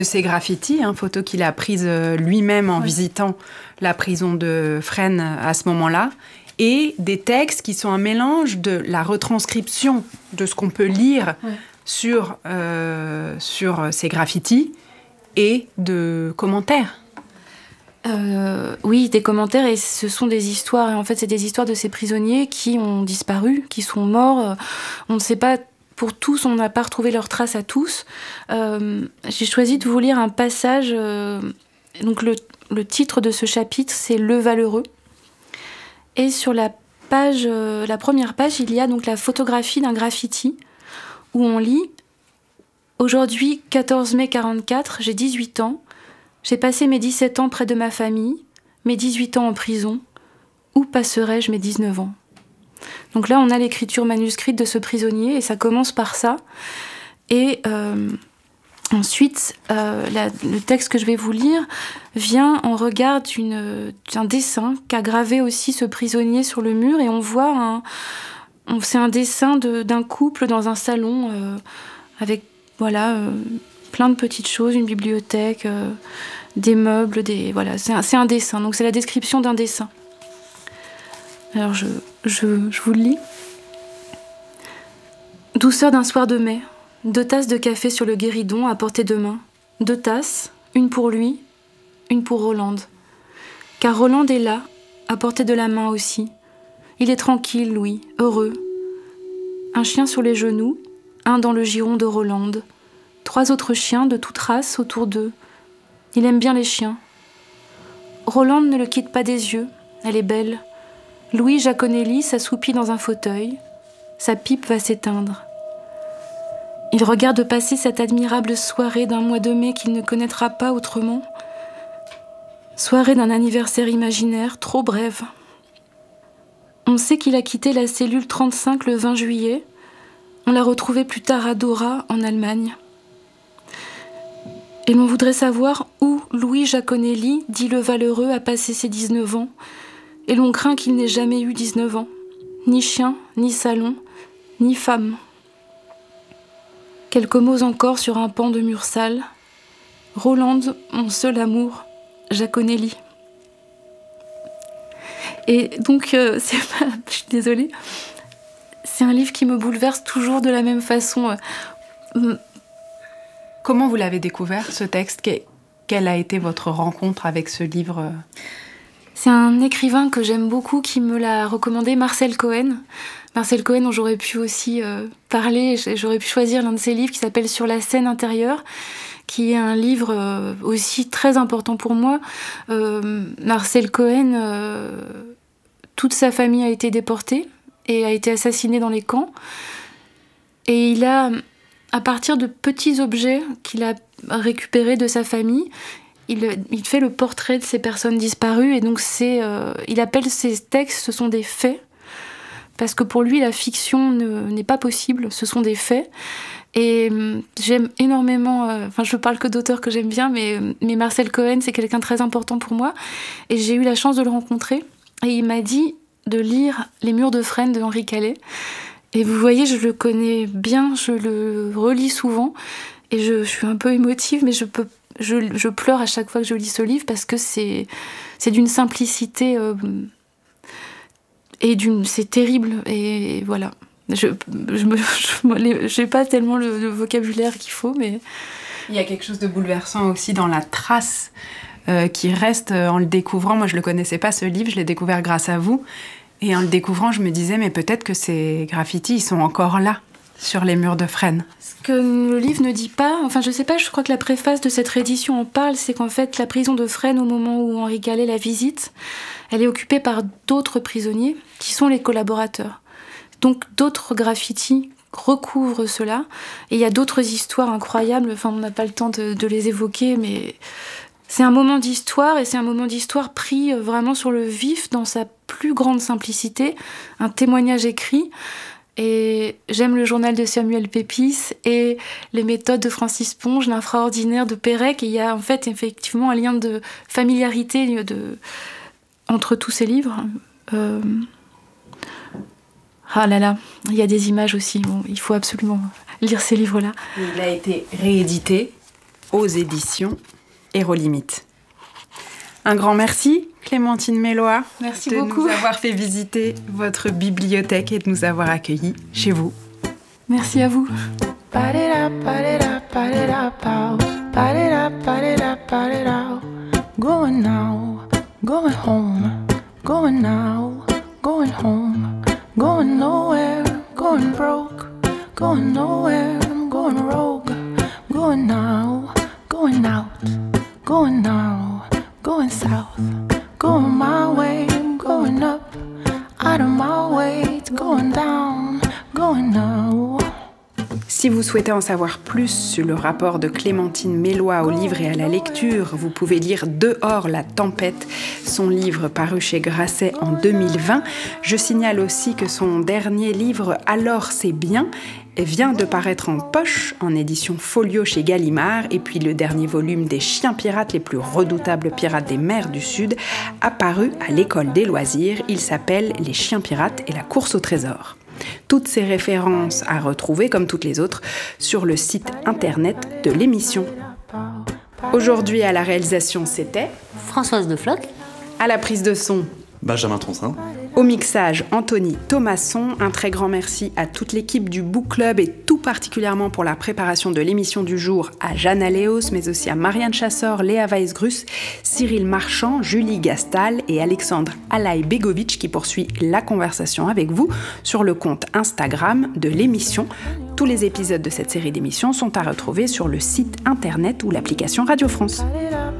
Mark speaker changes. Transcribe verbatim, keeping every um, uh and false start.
Speaker 1: Ces graffitis, hein, photos qu'il a prises lui-même en
Speaker 2: oui.
Speaker 1: visitant la prison de Fresnes à ce moment-là, et des textes qui sont un mélange de la retranscription de ce qu'on peut lire oui. sur, euh, sur ces graffitis et de commentaires.
Speaker 2: Euh, oui, des commentaires, et ce sont des histoires. Et en fait, c'est des histoires de ces prisonniers qui ont disparu, qui sont morts. On ne sait pas, pour tous, on n'a pas retrouvé leurs traces à tous. Euh, j'ai choisi de vous lire un passage. Euh, donc le, le titre de ce chapitre, c'est « Le Valeureux ». Et sur la page, euh, la première page, il y a donc la photographie d'un graffiti où on lit « Aujourd'hui, quatorze mai quarante-quatre, j'ai dix-huit ans. J'ai passé mes dix-sept ans près de ma famille, mes dix-huit ans en prison. Où passerai-je mes dix-neuf ans ?» Donc là, on a l'écriture manuscrite de ce prisonnier, et ça commence par ça. Et euh, ensuite, euh, la, le texte que je vais vous lire vient en regard d'une, d'un dessin qu'a gravé aussi ce prisonnier sur le mur, et on voit, un, on, c'est un dessin de, d'un couple dans un salon, euh, avec, voilà... Euh, plein de petites choses, une bibliothèque, euh, des meubles, des voilà, c'est un, c'est un dessin. Donc c'est la description d'un dessin. Alors je, je, je vous le lis. Douceur d'un soir de mai, deux tasses de café sur le guéridon à portée de main. Deux tasses, une pour lui, une pour Rolande. Car Rolande est là, à portée de la main aussi. Il est tranquille, Louis, heureux. Un chien sur les genoux, un dans le giron de Rolande. Trois autres chiens de toute race autour d'eux. Il aime bien les chiens. Rolande ne le quitte pas des yeux. Elle est belle. Louis Jaconelli s'assoupit dans un fauteuil. Sa pipe va s'éteindre. Il regarde passer cette admirable soirée d'un mois de mai qu'il ne connaîtra pas autrement. Soirée d'un anniversaire imaginaire trop brève. On sait qu'il a quitté la cellule trente-cinq le vingt juillet. On l'a retrouvé plus tard à Dora, en Allemagne. Et l'on voudrait savoir où Louis Jaconelli, dit le Valeureux, a passé ses dix-neuf ans, et l'on craint qu'il n'ait jamais eu dix-neuf ans. Ni chien, ni salon, ni femme. Quelques mots encore sur un pan de mur sale. Rolande, mon seul amour, Jaconelli. Et donc, euh, c'est pas, je suis désolée, c'est un livre qui me bouleverse toujours de la même façon. Euh,
Speaker 1: Comment vous l'avez découvert, ce texte ? Quelle a été votre rencontre avec ce livre ?
Speaker 2: C'est un écrivain que j'aime beaucoup qui me l'a recommandé, Marcel Cohen. Marcel Cohen, dont j'aurais pu aussi euh, parler, j'aurais pu choisir l'un de ses livres qui s'appelle « Sur la scène intérieure », qui est un livre euh, aussi très important pour moi. Euh, Marcel Cohen, euh, toute sa famille a été déportée et a été assassinée dans les camps. Et il a... à partir de petits objets qu'il a récupérés de sa famille, il, il fait le portrait de ces personnes disparues. Et donc, c'est, euh, il appelle ces textes, ce sont des faits. Parce que pour lui, la fiction ne, n'est pas possible, ce sont des faits. Et euh, j'aime énormément... Euh, enfin, je parle que d'auteurs que j'aime bien, mais, mais Marcel Cohen, c'est quelqu'un de très important pour moi. Et j'ai eu la chance de le rencontrer. Et il m'a dit de lire Les Murs de Fresnes de Henri Calais. Et vous voyez, je le connais bien, je le relis souvent, et je, je suis un peu émotive, mais je, peux, je, je pleure à chaque fois que je lis ce livre, parce que c'est, c'est d'une simplicité, euh, et d'une, c'est terrible, et voilà. Je je me, je, j'ai pas tellement le, le vocabulaire qu'il faut, mais...
Speaker 1: Il y a quelque chose de bouleversant aussi dans la trace euh, qui reste en le découvrant. Moi, je le connaissais pas, ce livre, je l'ai découvert grâce à vous. Et en le découvrant, je me disais, mais peut-être que ces graffitis, ils sont encore là, sur les murs de Fresnes.
Speaker 2: Ce que le livre ne dit pas, enfin je sais pas, je crois que la préface de cette réédition en parle, c'est qu'en fait, la prison de Fresnes, au moment où Henri Calais la visite, elle est occupée par d'autres prisonniers, qui sont les collaborateurs. Donc d'autres graffitis recouvrent cela, et il y a d'autres histoires incroyables, enfin on n'a pas le temps de, de les évoquer, mais... c'est un moment d'histoire, et c'est un moment d'histoire pris vraiment sur le vif, dans sa plus grande simplicité, un témoignage écrit. Et j'aime le journal de Samuel Pepys et les méthodes de Francis Ponge, l'infraordinaire de Pérec. Et il y a en fait effectivement un lien de familiarité de... entre tous ces livres. Euh... Ah là là, il y a des images aussi. Bon, il faut absolument lire ces livres-là.
Speaker 1: Il a été réédité aux éditions Hérolimite. Un grand merci, Clémentine Melloy,
Speaker 2: merci
Speaker 1: de
Speaker 2: beaucoup.
Speaker 1: nous avoir fait visiter votre bibliothèque et de nous avoir accueillis chez vous.
Speaker 2: Merci à vous.
Speaker 3: Going now, going home, going now, going home, going nowhere, going broke, going nowhere, I'm going rogue, going now, going out, going now, going south, going my way, I'm going up, out of my way, it's going down, going now.
Speaker 1: Si vous souhaitez en savoir plus sur le rapport de Clémentine Melloy au livre et à la lecture, vous pouvez lire Dehors la tempête, son livre paru chez Grasset en deux mille vingt. Je signale aussi que son dernier livre Alors c'est bien vient de paraître en poche, en édition folio chez Gallimard, et puis le dernier volume des chiens pirates, les plus redoutables pirates des mers du Sud, apparu à l'École des loisirs. Il s'appelle Les chiens pirates et la course au trésor. Toutes ces références à retrouver, comme toutes les autres, sur le site internet de l'émission. Aujourd'hui, à la réalisation, c'était
Speaker 4: Françoise de Floch.
Speaker 1: À la prise de son,
Speaker 5: Benjamin Troncin.
Speaker 1: Au mixage, Anthony Thomasson. Un très grand merci à toute l'équipe du Book Club et tout particulièrement pour la préparation de l'émission du jour à Jeanne Aléos, mais aussi à Marianne Chassor, Léa Weisgrus, Cyril Marchand, Julie Gastal et Alexandre Alaï-Begovic qui poursuit la conversation avec vous sur le compte Instagram de l'émission. Tous les épisodes de cette série d'émissions sont à retrouver sur le site internet ou l'application Radio France.